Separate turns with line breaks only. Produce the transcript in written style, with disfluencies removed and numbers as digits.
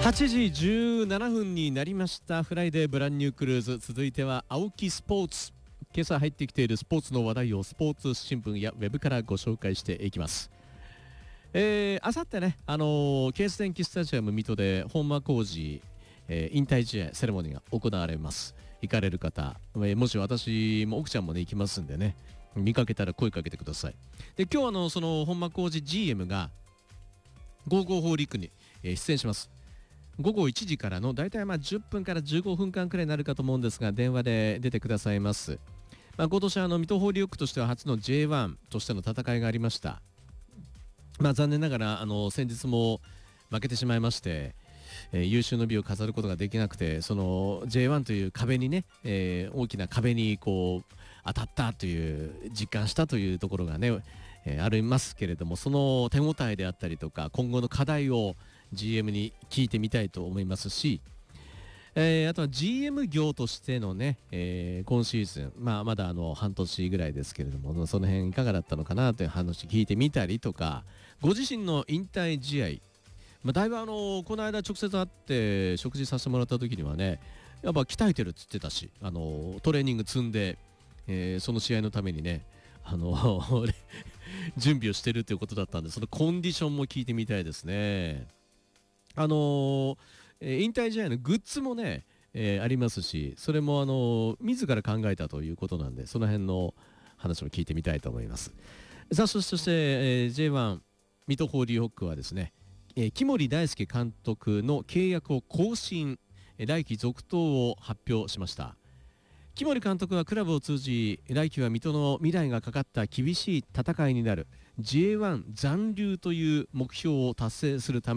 8時17分になりました。フライデーブランニュークルーズ、続いては青木スポーツ。今朝入ってきているスポーツの話題をスポーツ新聞やウェブからご紹介していきます。あさってね、ケース電機スタジアム水戸で本間浩二、引退試合セレモニーが行われます。行かれる方、もし私も奥ちゃんもね行きますんでね、見かけたら声かけてください。で、今日その本間浩二 GM が55ホーリークに、出演します。午後1時からのだいたい10分から15分間くらいになるかと思うんですが、電話で出てくださいます。今年水戸ホーリーオークとしては初の J1 としての戦いがありました。残念ながら先日も負けてしまいまして、優秀の美を飾ることができなくて、その J1 という壁にね、大きな壁にこう当たったという実感したというところがね、ありますけれども、その手応えであったりとか今後の課題を GM に聞いてみたいと思いますし、あとは GM 業としてのね、今シーズン、まだ半年ぐらいですけれども、その辺いかがだったのかなという話聞いてみたりとか、ご自身の引退試合、だいぶこの間直接会って食事させてもらった時にはね、やっぱ鍛えてるっつってたし、トレーニング積んで、その試合のためにね準備をしてるということだったんで、そのコンディションも聞いてみたいですね。引退試合のグッズもね、ありますし、それも自ら考えたということなんで、その辺の話も聞いてみたいと思います。さあ、そして、J1 水戸ホーリーホックはですね、木森大輔監督の契約を更新、来季続投を発表しました。木森監督はクラブを通じ、来季は水戸の未来がかかった厳しい戦いになる J1 残留という目標を達成するため